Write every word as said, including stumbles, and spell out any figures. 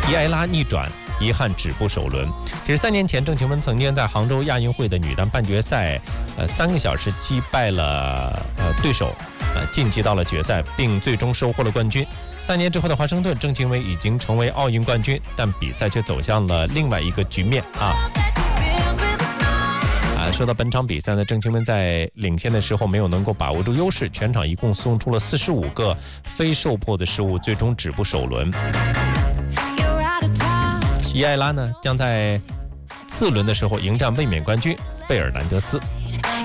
伊埃拉逆转，遗憾止步首轮。其实三年前，郑钦文曾经在杭州亚运会的女单半决赛，呃，三个小时击败了呃对手，呃，晋级到了决赛，并最终收获了冠军。三年之后的华盛顿，郑钦文已经成为奥运冠军，但比赛却走向了另外一个局面啊。啊，说到本场比赛呢，郑钦文在领先的时候没有能够把握住优势，全场一共送出了四十五个非受迫的失误，最终止步首轮。伊埃拉呢，将在次轮的时候迎战卫冕冠军费尔南德斯。